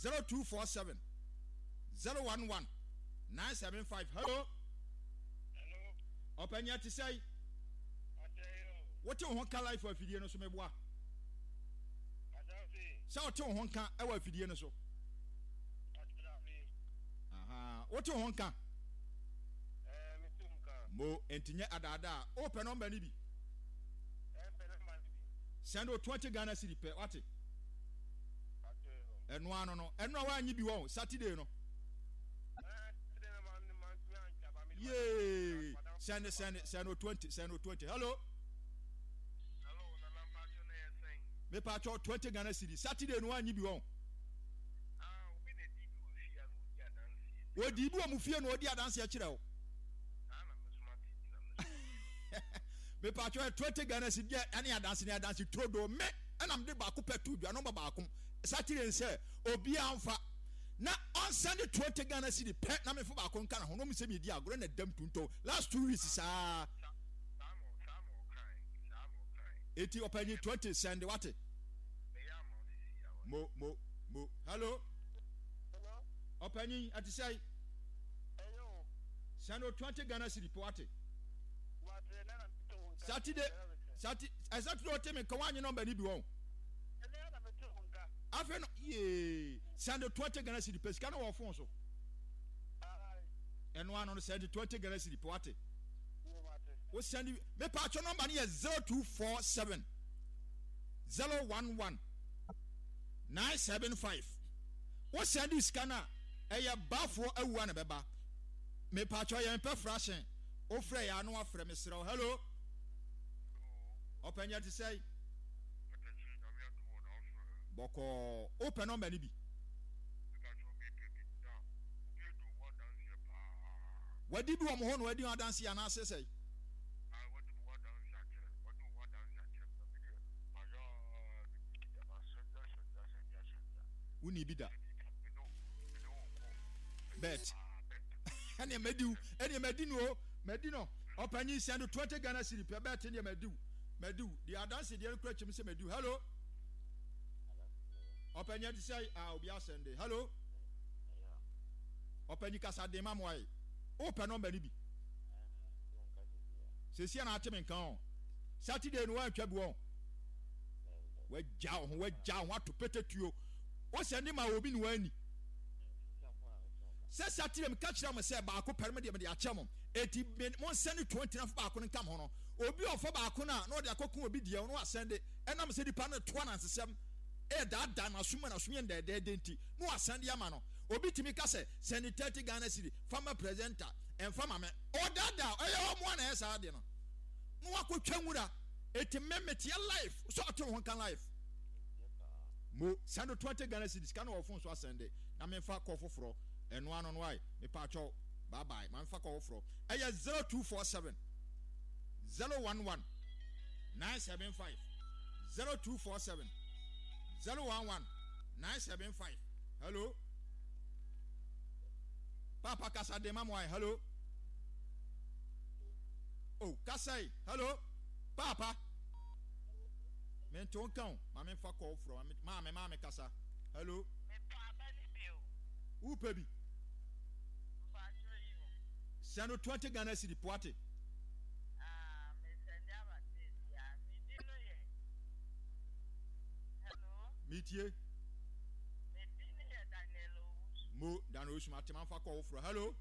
0247 011 975. Hello. Hello. Openya ti say. What you want can life for fidie no so meboa. Say what you want can e wa fidie no so. Aha, what you want can? Mo entinye adada. Open number ni bi. Send o 20 Ghana cedi pe what? Eno ano no. Eno wa anyi bi wo Saturday no. Yeah. Send o 20. Send o 20. Hello. Me pa cho 20 Ghana cedi. Saturday no anyi bi wo. Wo di bi wo mu fie no odi adanse a kire wo. Me pa cho 20 Ghana cedi ani adanse todo me enam de ba ko petu dua no ba ko. Saturday say obi anfa na on send 20 Ghana cedi pe na me fo ba ko nka na ho no me se me di agoro na dam tunto last 2 weeks sa eti opani 20 send what mo hello opani ati say hello send 20 Ghana cedi pe what Saturday exactly what me kan wanyi number ni bi won afen ye send 20 Ghana cedi pe sika na wo phone so eno ano send 20 Ghana cedi pe what o send me pa cho number ni 0247 011 975 o send sika na eye bafo awua na beba me pa cho ye pe frashen o frɛ ya no afrɛ me serɛ hello openya ti say boko open number ni bi wadi bi wo mo ho no wadi adanse ya na ase say uni bi da bet ene medino openya send 20 Ghana cedi pe bet ene medu the adanse de kura chim se medu hello openya ti say obi asende hello openya kasa de mamwai open number ni bi se sia na ateme nkan Saturday no antwa bi won wagja ho atopetetuo o sende ma obi ni wani se Saturday me catch am say ba ko perme de me de achem eti mon send 20 na ba ko nkam ho no obi ofo ba ko na no de akokun obi de no asende enam se dipa no to na nsesem da na suma de nti no asende ya ma no obi timi ka se send 30 Ghana cedi farmer presenter and farmer me o da eyo mo na esa de no no akotwa nwura eti memete ya life so ato ho kan life mo send 20 Ghana cedi scan no phone so asende na me fa call foforo eno ano no why me pa cho bye bye man fa call foforo eya 0247 011 975 0247 011 975 hello papa kasa de mamwai hello oh kasai hello papa men ton kan ma men fa call from ma me kasa hello me papa ni bill who baby send 20 Ghana cedi poate me send about this ya me dino ye hello metie me dino ye Daniel mo Daniel Oshuma tema fa call from hello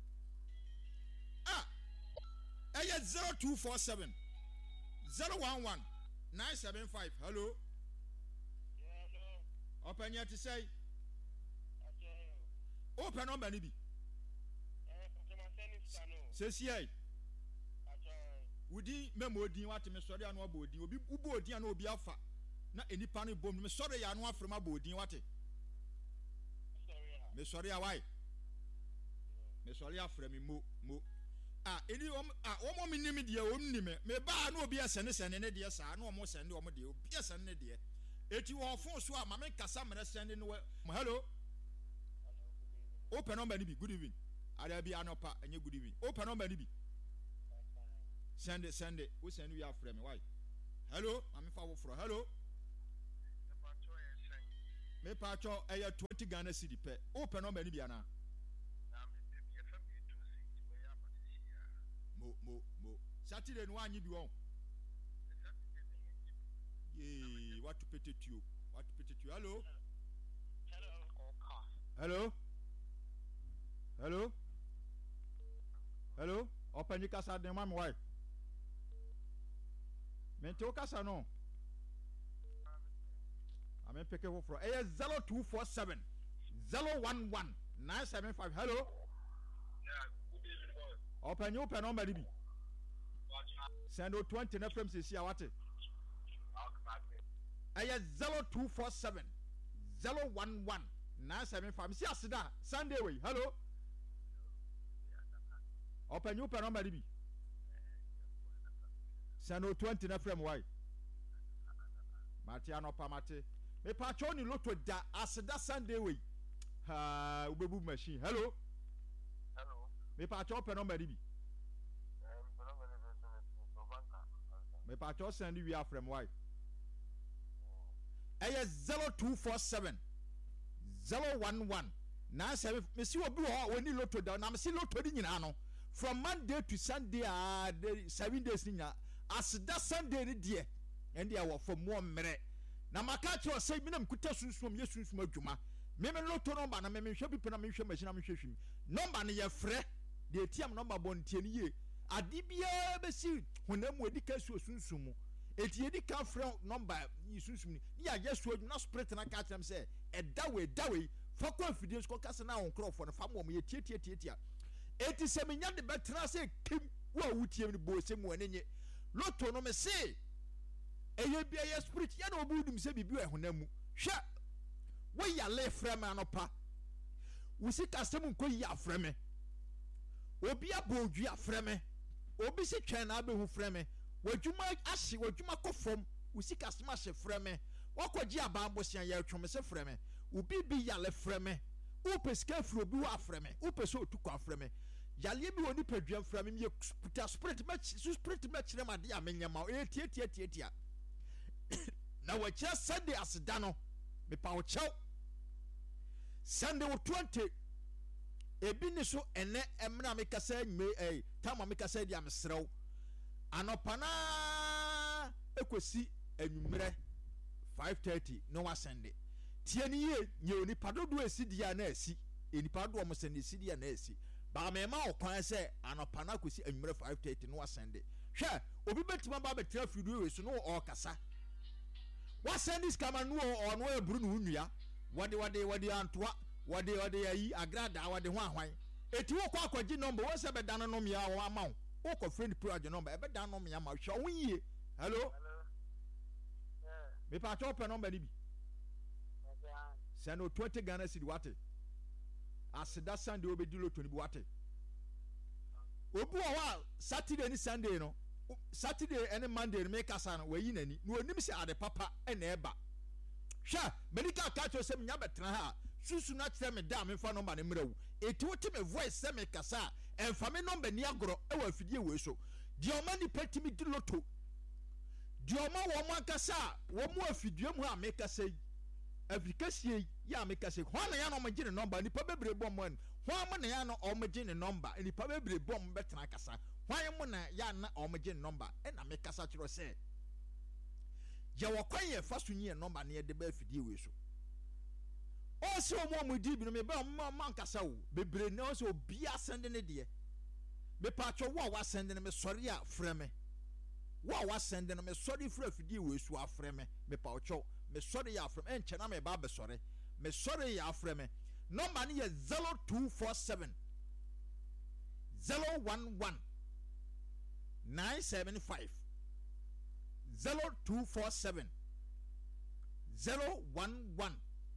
eye 0247 011 975 hello hello openya ti say open number ni bi sesi wudi memo odin wate me sori anu abo odin obi ubo odin anu obi afa na enipa no bom me sori ya anu afrema abo odin wate me sori ya why me sori afremi mo eni o mo minim de o mnim me ba na obi asene ne de sa na o mo sene o mo de obi asene ne de eti wo fon so a ma me kasa mena sene no hello open number ni bi good evening Arabi anopa enye good evening open number ni bi send it we send you afrem why hello am fa wo fro hello Me pacho eye 20 Ghana cedi pe. Open number ni bia na. Mo. Saturday no anyi bi won. Yeah, what to pete you? Hello? Hello? Open your casa de mam why? Mento casa no. I'm picking up for 0247 011 975. Hello? Yeah, open number DB. Send 20 FM CC what? 0247 011 975. See asida Sunday way. Hello? Open number DB. Send 20 FM why? Matiano Pamate. Me patroni loto da asida Sunday way. Ubebu machine. Hello? Me patro open number DB. Me patro send you from why? 0247 011 97. Me see obi ho oni loto da na me see loto di nyina no from Monday to Sunday 7 days nya asida Sunday ni die and dia wo from mo mmere na maka che say minam kuta sunsun yesunsun adwuma me loto number na me hwe pipe na me hwe machine na me hwe number na ye frɛ de etiam number bon tie ni ye ade bia be si honam edi ka su sunsun mu eti edi ka frɛ number yi sunsun ni ya yesu adwuma spirit na ka kyerem say dawe fa kwa fidie ko kasa na won krofo no fa mo ye tie eti se menya de betra say kim wa wutie ni bo se mu anenye loto no me say eye bia ye spirit ya na obudum se bibi ehonam mu hwe wo ya le frɛ me anopa wo si kasem nko yi afrɛ me obi abodwu afrɛ me obi si twɛn na abehu frɛ me wadwuma ahye wadwuma kɔfom wo si kasem ahye frɛ me wakɔgye abambosia ya twom se frɛ me obi bi ya le frɛ me wo pesika fro bi wa afrɛ me wo pese otukɔ afrɛ me yale bi woni padua frɛ me ye puta spirit ma kyerɛ ma de amenyama tie na wa kyerɛ Sunday aseda no me pa wo kyɛw Sunday 20 ebi ni so ene emna me kasa nwe tama me kasa dia mesrew anopana ekosi anwumre 5:30 no wa Sunday tie ni ye nye oni padodo esi dia na asi eni padodo mo Sunday esi dia na asi ba me ma okwan se anopana kosi anwumre 5:30 no wa Sunday hwe obi betima ba betra fidu we so no o kasa wa Sunday skama no o no eburu no nnua wade antoa wade ayi agrada wade ho ahwan eti wo kwa akwaji number wo se bedan no me a wo ama wo ko friend project number e bedan no me ama hwa wo yie hello me pa chop number ni bi send 20 Ghana cedi wate asida Sunday obedi loto ni bi wate obu wa Saturday ni Sunday no Saturday and Monday me kasa no wayi nani no onim se ade papa e na eba hwa medical catch se nya betra ha susu na kyerɛ me da me fa number ne mrawu eti wote me voice se me kasa emfa me number ni agoro e wa afidie we so di o mani petimi di loto di o ma wo ma kasa wo mu afidie mu a me kasa yi afrikasie ya me kasa ho na ya no magye ne number ni pa bebre bom an ho ma na ya no o magye ne number ni pa bebre bom betena kasa ho ya mo na ya na o magye ne number e na me kasa kyerɛ se ya wo kwan ye fa so nyi number ne de ba afidie we so o se o mo di bi no me ba man kasa wo bebre na o se obi asende ne de me pa twa wo wa sende ne me sori a frɛ me wo wa sende ne me sori frɛ afidie we so afrɛ me pa twa me sori ya frɛ me enche na me ba be sori me sori ya frɛ me number ne ye 0247 011 975 0247 011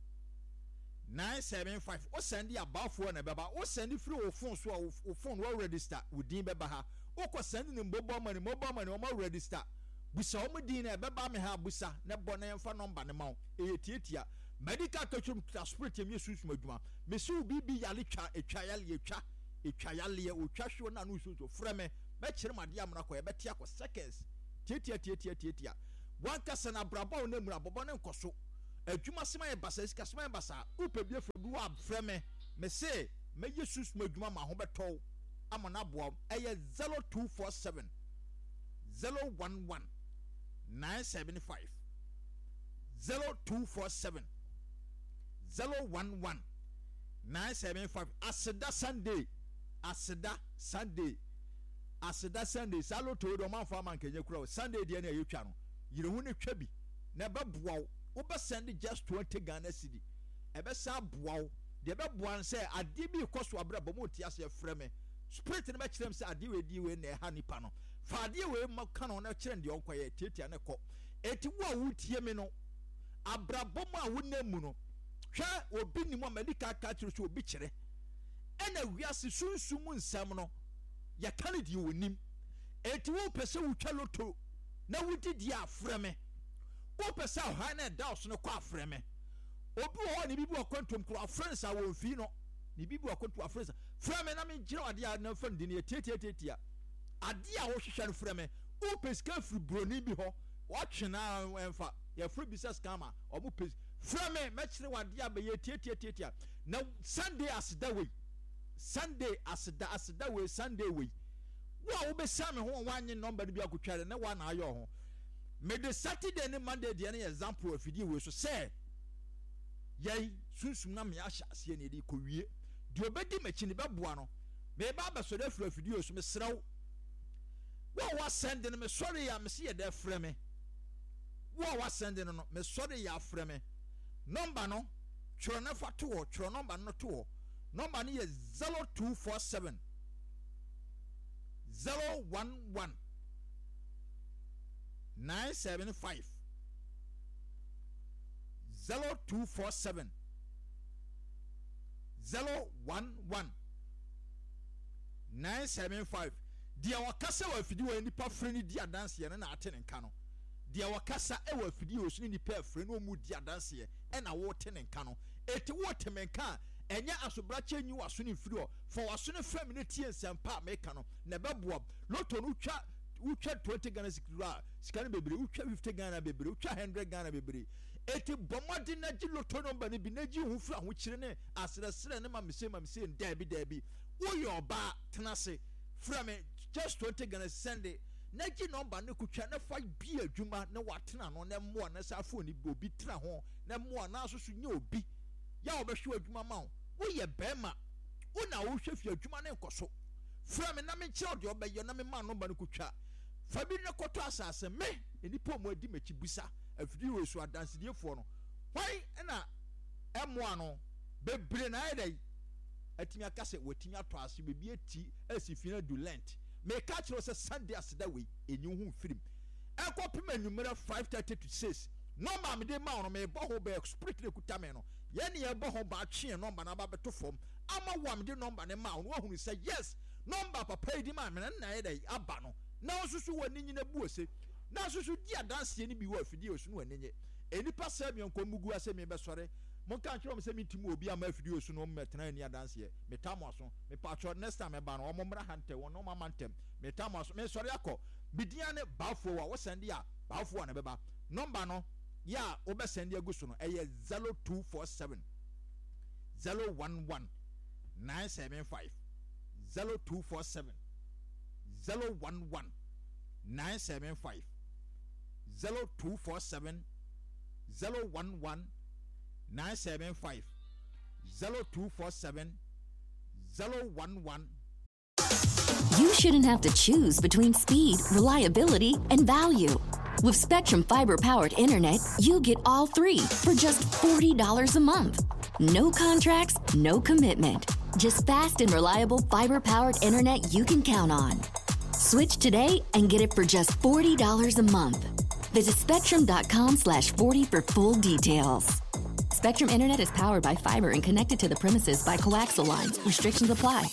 975 o send ya bafo na beba o send free o phone so o phone wo register within beba ha o ko send ni mobile money o ma register busa o mudin na beba me ha busa na bone mfa number ne ma o tietia medical coachum transport em yesus madwuma me so bibi yale twa yale o twa hwo na no so frɛ me be kire made amra ko e beti akɔ seconds tietia wan kasa na braba o na mu abobo ne nkoso adwuma sema yɛ basa sika sema yɛ basa upe bi afro bi wa frɛ me say me yesus ma adwuma ma ho betɔ ama na boa ɛyɛ 0247 011 975 0247 011 975 aseda Sunday salo to do man fa man kenye kura Sunday dia na yetwa no yirehu ne twa bi na beboa wo be send just 20 Ghana cedi e be sa boa wo de be boa nse ade bi koso abra bo mo ti ase frɛ me spirit ne be kyerem se ade we di we na ha nipa no fa ade we maka no na kyerem de onkoye tietia ne kɔ eti wo a wutie me no abrabom a wonamu no hwɛ obi ni mo medical catch so obi kyerɛ ɛna wiase sunsum nsɛm no ya kan di wonim eti wo pese wo twa loto na wudi di afrɛ me wo pese ha na da so no kɔ afrɛ me obi wo ne bibi akwantom kro afrɛnsa wo mfi no ne bibi akwantom afrɛnsa frɛ me na me gyina ade a na fan di ne tietietia ade a wo hwehwɛ no frɛ me wo pese ka firi broni bi ho wo twena emfa ya free business kama omo pese frɛ me me kyerɛ wade a be ye tietietia na Sunday asida we Sunday asida we Sunday we wo be sam ho wanye number bi akotware na wa na ayo ho me de Saturday ne Monday de ne example afidie we so say yai sunsum na me ahya ase ne de kowie de obedi machi ne beboa no me ba ba so de afidie so me srew wo send ne me sorry ya me se ye de frɛ me wo send ne no me sorry ya frɛ me number no tworo na fa to tworo number no to number ni is 0247 011 975 0247 011 975 dia wakasa wa fidi wa nipa freni dia dance ye na ate ne nka no dia wakasa e wa fidi o suni nipa freni o mu dia dance ye e na wo te ne nka no eti wo te me nka enya asobrache nyi waso ne firi o for waso ne frame ne tie nsɛmpa meka no na bɛboa loto no twa 20 Ghana sikira sikane bebre utwa 50 Ghana bebre utwa 100 Ghana bebre eti bomade na gi loto no ba ne bi na gi hu fira ho kyire ne asresre ne ma mese dabi wo yo ba tenase frame just 20 Ghana Sunday na gi number ne kutwa na fa bi adwuma na watena no na mo na sa fo ni obi tra ho na mo na so so nya obi ya obehwe adwuma ma wo ye bema wo na wo hwe fi adwuma ne nkoso frame na me kyerɛ de obeye na me ma number ne kutwa fa bi ne koto asase me enipa mo adi machi busa afidi wo so adansedefo no hwan na ɛmoa no bebre na ayedai atimi akase watimi ato ase bebi ati asifina du lent me ka kyerɛ sɛ Sunday aseda we enyu hu firim ekopim anumere 5:30 to 6 number me de ma no me bo ho be spirit ne kuta me no ye ne ye bo ho ba twe number na ba beto fom ama wa me de number ne ma no hunu say yes number papa edi ma me na ayedai aba no na osusu wani nyina buose na osusu di adanse ni bi wo afidi osu no wani enipa sabi onko mugu ase me be sore mon kan kyerɛ me sɛ metimu obi ama afidi osu no metena ni adanse me tamo aso me patro next time me ba no omo mra hante wo no mama ntem me tamo aso me sore akɔ bidia ne bafo wa wo send ya bafo na beba number no ya wo be send aguso no eye 0247 011 975 0247 011 975 0247 011 975 0247 011. You shouldn't have to choose between speed, reliability, and value. With Spectrum Fiber-powered internet, you get all three for just $40 a month. No contracts, no commitment. Just fast and reliable fiber-powered internet you can count on. Switch today and get it for just $40 a month. Visit spectrum.com/40 for full details. Spectrum Internet is powered by fiber and connected to the premises by coaxial lines. Restrictions apply.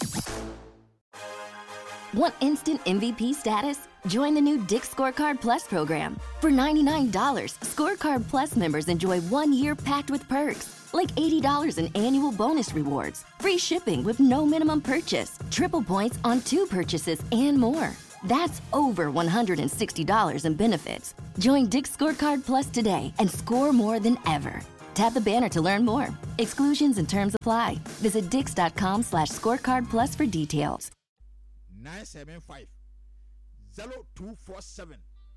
Want instant MVP status? Join the new Dick's Scorecard Plus program. For $99, Scorecard Plus members enjoy 1 year packed with perks, like $80 in annual bonus rewards, free shipping with no minimum purchase, triple points on 2 purchases, and more. That's over $160 in benefits. Join Dick's Scorecard Plus today and score more than ever. Tap the banner to learn more. Exclusions and terms apply. Visit Dix.com/scorecard plus for details. 975 0247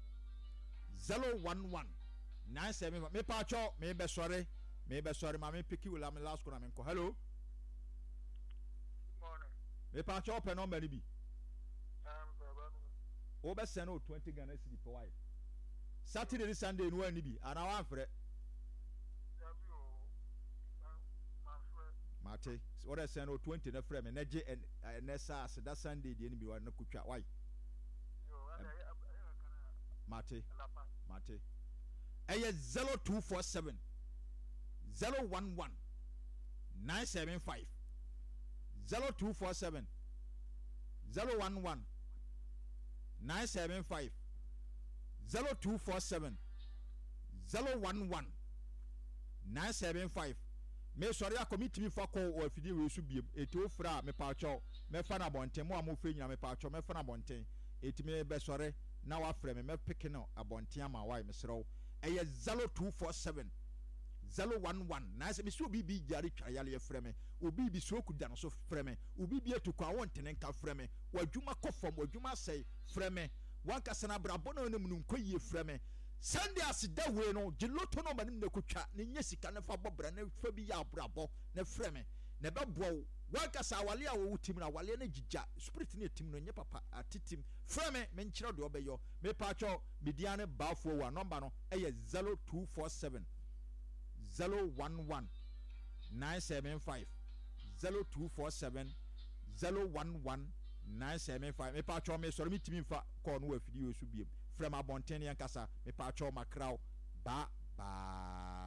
011 975. Me pacho me be sorry ma me picky will am last corner me. Hello. Morning. Me pacho open number ni bi. Obe send 20 Ghana cedi per wife. Saturday Sunday no ani bi. Ana wan frɛ. Mate. What I send 20 na frɛ me na je na sa that Sunday de ni bi wa na kutwa why. Mate. Eye 0247 011 975 0247 011 975 0247 011 975. Me sorry a committee for call or if you will be a two fra me pacho me fan abonten mo amofre nyina me pacho me fan abonten eti me be sorry now afre me picking up abonten ama why me sro eye 0247 011 na se me so bi jari twayale frɛ me obi bi so kuda no so frɛ me obi bi etukwa wontene nka frɛ me wadwuma kɔfam wadwuma sɛi frɛ me wankasa na brabo no nem nko yie frɛ me Sunday asida we no geloto no manim na kutwa ne nya sika ne fa bobra na fa bi ya abrabo na frɛ me na bɛboa wankasa awale a wo tim na awale na gigya spirit ne tim no nya papa atitim frɛ me me nkyerɛ de obɛyɔ me pacho media ne bafo wa number no ɛyɛ 0247 011 975 0247 011 975. Me pacho me sorry me timi fa call no afidi we so biem from abonten yankasa me pacho makraw ba